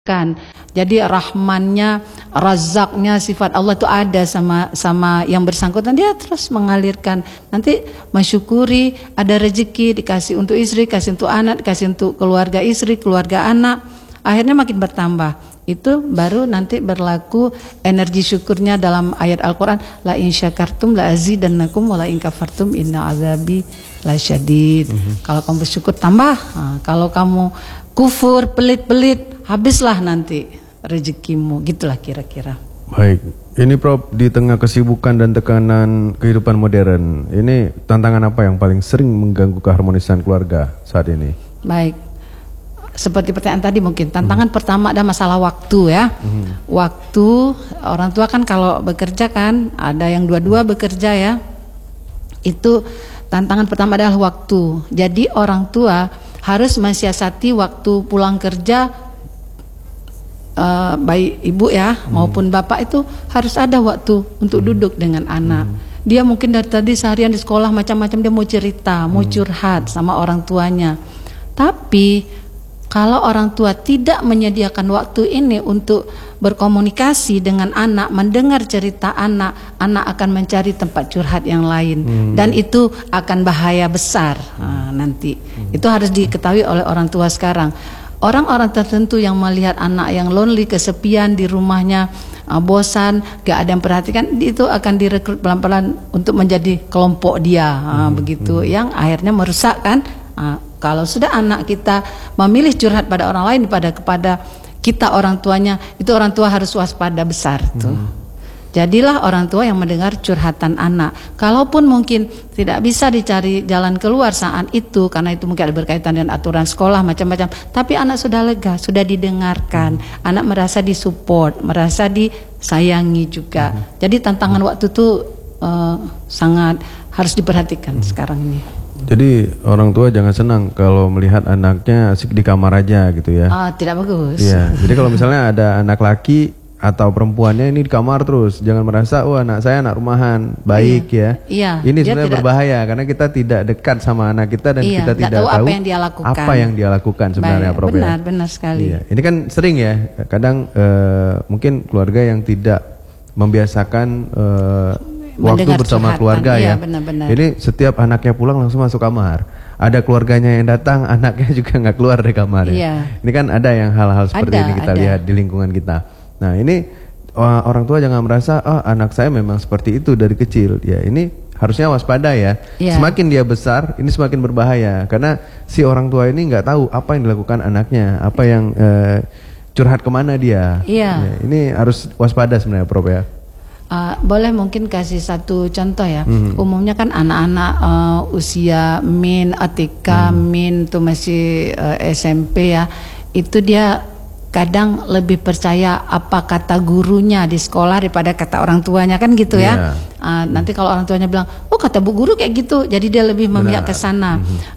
kan. Jadi rahmannya, razaknya, sifat Allah itu ada sama yang bersangkutan, dia terus mengalirkan. Nanti mensyukuri ada rezeki, dikasih untuk istri, dikasih untuk anak, dikasih untuk keluarga istri, keluarga anak, akhirnya makin bertambah. Itu baru nanti berlaku energi syukurnya dalam ayat Al-Quran, la in syakartum la azidannakum wa la in kafartum inna azabi lasyadid. Kalau kamu bersyukur tambah, kalau kamu kufur, pelit-pelit, habislah nanti rezekimu, gitulah kira-kira. Baik, ini Prof, di tengah kesibukan dan tekanan kehidupan modern, ini tantangan apa yang paling sering mengganggu keharmonisan keluarga saat ini? Baik, seperti pertanyaan tadi mungkin, tantangan pertama ada masalah waktu ya. Waktu, orang tua kan kalau bekerja kan, ada yang dua-dua bekerja ya, itu tantangan pertama adalah waktu. Jadi orang tua harus mensiasati waktu pulang kerja, baik ibu ya maupun bapak itu harus ada waktu untuk duduk dengan anak. Dia mungkin dari tadi seharian di sekolah macam-macam, dia mau cerita, mau curhat sama orang tuanya. Tapi kalau orang tua tidak menyediakan waktu ini untuk berkomunikasi dengan anak, mendengar cerita anak, anak akan mencari tempat curhat yang lain, dan itu akan bahaya besar nanti. Itu harus diketahui oleh orang tua sekarang. Orang-orang tertentu yang melihat anak yang lonely, kesepian di rumahnya, bosan, gak ada yang perhatikan, itu akan direkrut pelan-pelan untuk menjadi kelompok dia, begitu, yang akhirnya merusakkan. Kalau sudah anak kita memilih curhat pada orang lain kepada kita orang tuanya, itu orang tua harus waspada besar tuh. Jadilah orang tua yang mendengar curhatan anak. Kalaupun mungkin tidak bisa dicari jalan keluar saat itu, karena itu mungkin ada berkaitan dengan aturan sekolah macam-macam, tapi anak sudah lega, sudah didengarkan, anak merasa disupport, merasa disayangi juga. Jadi tantangan waktu itu sangat harus diperhatikan sekarang ini. Jadi orang tua jangan senang kalau melihat anaknya asik di kamar aja gitu ya. Tidak bagus. Iya. Jadi kalau misalnya ada anak laki atau perempuannya ini di kamar terus, jangan merasa wah anak saya anak rumahan, baik ya. Iya. Ini sebenarnya berbahaya karena kita tidak dekat sama anak kita dan kita tidak tahu apa yang dia lakukan. Apa yang dia lakukan sebenarnya, Prof. Benar sekali. Iya. Ini kan sering ya, kadang mungkin keluarga yang tidak membiasakan waktu bersama keluarga ya. Benar-benar. Jadi setiap anaknya pulang langsung masuk kamar. Ada keluarganya yang datang, anaknya juga nggak keluar dari kamar ya. Iya. Ini kan ada yang hal-hal seperti ini kita lihat di lingkungan kita. Nah ini orang tua jangan merasa anak saya memang seperti itu dari kecil. Ya ini harusnya waspada ya. Semakin dia besar, ini semakin berbahaya karena si orang tua ini nggak tahu apa yang dilakukan anaknya, apa yang curhat kemana dia. Ya, ini harus waspada sebenarnya, Prof ya. Boleh mungkin kasih satu contoh ya. Umumnya kan anak-anak usia min, ATK, min tuh masih SMP ya. Itu dia kadang lebih percaya apa kata gurunya di sekolah daripada kata orang tuanya kan gitu ya. Nanti kalau orang tuanya bilang, oh kata bu guru kayak gitu, jadi dia lebih memihak ke sana.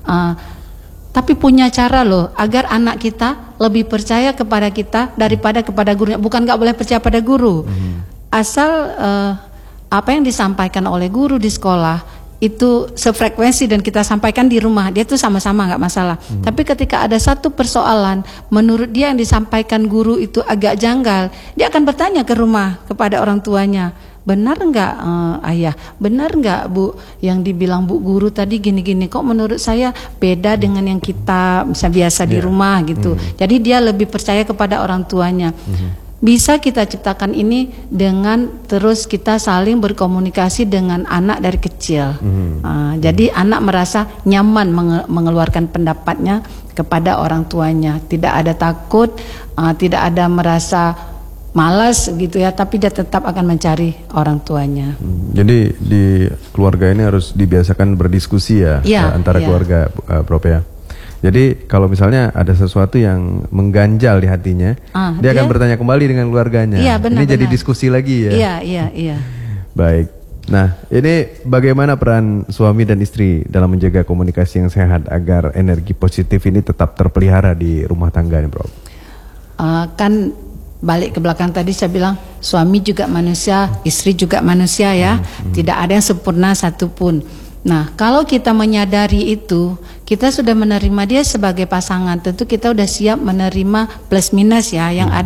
Tapi punya cara loh agar anak kita lebih percaya kepada kita daripada kepada gurunya. Bukan nggak boleh percaya pada guru. Asal apa yang disampaikan oleh guru di sekolah itu sefrekuensi dan kita sampaikan di rumah, dia tuh sama-sama nggak masalah. Tapi ketika ada satu persoalan menurut dia yang disampaikan guru itu agak janggal, dia akan bertanya ke rumah kepada orang tuanya, benar nggak ayah, benar nggak bu yang dibilang bu guru tadi gini-gini, kok menurut saya beda dengan yang kita biasa di rumah gitu. Jadi dia lebih percaya kepada orang tuanya. Bisa kita ciptakan ini dengan terus kita saling berkomunikasi dengan anak dari kecil. Jadi anak merasa nyaman mengeluarkan pendapatnya kepada orang tuanya. Tidak ada takut, tidak ada merasa malas gitu ya, tapi dia tetap akan mencari orang tuanya. Jadi di keluarga ini harus dibiasakan berdiskusi ya, antara keluarga, Prof ya. Jadi kalau misalnya ada sesuatu yang mengganjal di hatinya, dia akan bertanya kembali dengan keluarganya. Ini jadi diskusi lagi ya. Iya. Baik. Nah, ini bagaimana peran suami dan istri dalam menjaga komunikasi yang sehat agar energi positif ini tetap terpelihara di rumah tangga nih, Prof? Kan balik ke belakang tadi saya bilang suami juga manusia, istri juga manusia ya. Tidak ada yang sempurna satupun. Nah, kalau kita menyadari itu, kita sudah menerima dia sebagai pasangan, tentu kita udah siap menerima plus minus ya yang ada